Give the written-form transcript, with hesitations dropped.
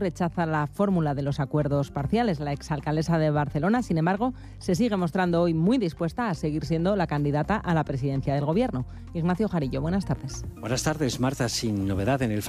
rechaza la fórmula de los acuerdos parciales. La exalcaldesa de Barcelona, sin embargo, se sigue mostrando hoy muy dispuesta a seguir siendo la candidata a la presidencia del Gobierno. Ignacio Jarillo, buenas tardes. Buenas tardes, Marta. Sin novedad en el